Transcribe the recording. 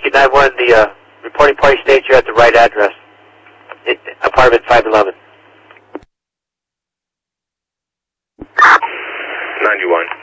Rescue 911, the reporting party states you're at the right address. Apartment 511. 91.